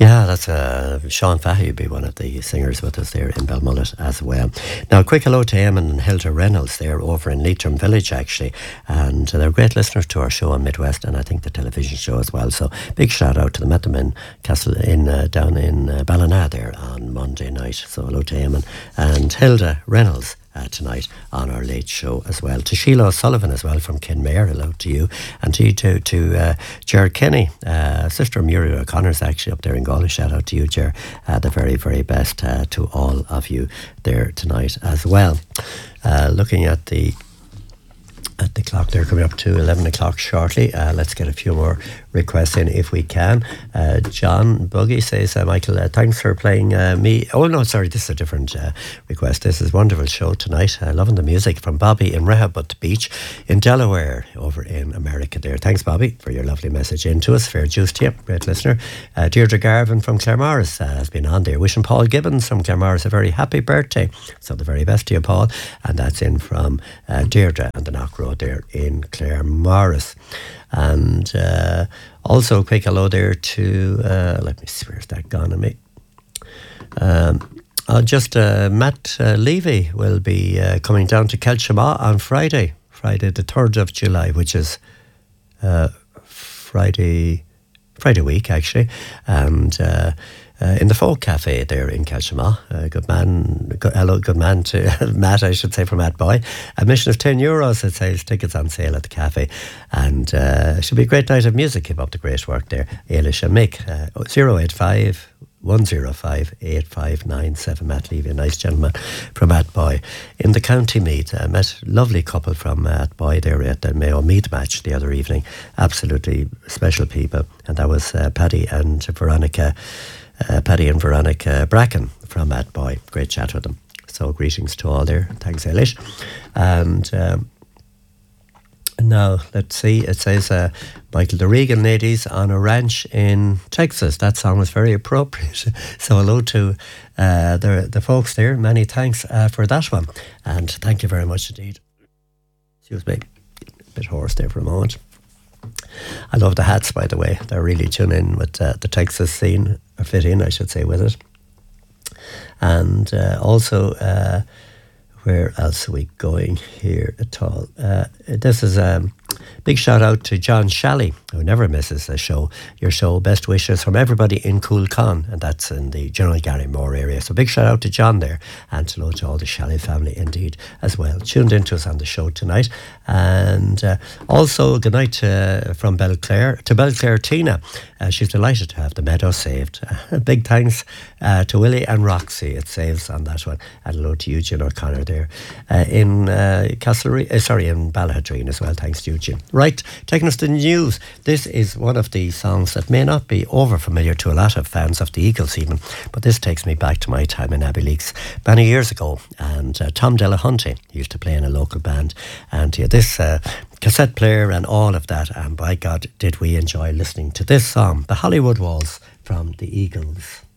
Yeah, that's Sean Fahey will be one of the singers with us there in Belmullet as well. Now, a quick hello to Eamon and Hilda Reynolds there over in Leitrim Village, actually. And they're great listeners to our show on Midwest and I think the television show as well. So big shout out to them. Met them in Castle down in Ballina there on Monday night. So hello to Eamon and Hilda Reynolds. Tonight on our late show as well. To Sheila O'Sullivan as well from Kinmare, hello to you. And to Ger Kenny, Sister Muriel O'Connor's actually up there in Galway. Shout out to you, Ger. The very, very best to all of you there tonight as well. Looking at the clock there, coming up to 11 o'clock shortly. Let's get a few more requests in if we can. John Buggy says, Michael, thanks for playing me. Oh no, sorry, this is a different request. This is a wonderful show tonight. Loving the music from Bobby in Rehoboth Beach in Delaware over in America there. Thanks, Bobby, for your lovely message in to us. Fair juice to you, great listener. Deirdre Garvin from Claremorris has been on there. Wishing Paul Gibbons from Claremorris a very happy birthday. So the very best to you, Paul. And that's in from Deirdre and the Knock Road there in Claremorris. And also a quick hello there to let me see, where's that gone on me. Matt Levy will be coming down to Kelchama on Friday the 3rd of July, which is Friday week actually, and in the Folk Cafe there in Kelchama. Good man to Matt, I should say, from Matt Boy. Admission of €10, it says, tickets on sale at the cafe. And it should be a great night of music. Keep up the great work there. Ailish and Mick, 085 105 8597. Matt Levy, a nice gentleman from Matt Boy in the County Meath. I met a lovely couple from Matt Boy there at the Mayo Meath match the other evening. Absolutely special people. And that was Paddy and Veronica Bracken from Matt Boy. Great chat with them. So greetings to all there. Thanks, Eilish. And now, let's see. It says, Michael, the Regan ladies on a ranch in Texas. That song was very appropriate. So hello to the folks there. Many thanks for that one. And thank you very much indeed. Excuse me. A bit hoarse there for a moment. I love the hats, by the way. They're really tune in with the Texas scene, or fit in, I should say, with it. And also, where else are we going here at all? This is big shout out to John Shalley, who never misses your show. Best wishes from everybody in Coolcon, and that's in the General Gary Moore area. So big shout out to John there, and hello to all the Shalley family indeed as well. Tuned into us on the show tonight. And also good night from Belclare to Belclare Tina. She's delighted to have the meadow saved. Big thanks to Willie and Roxy. It saves on that one. And hello to Eugene O'Connor there in in Ballahadreen as well. Thanks to Eugene. Right, taking us to the news. This is one of the songs that may not be over familiar to a lot of fans of the Eagles even, but this takes me back to my time in Abbeyleix many years ago. And Tom Delahunty used to play in a local band, and he had this cassette player and all of that, and by God did we enjoy listening to this song, The Hollywood Waltz from the Eagles.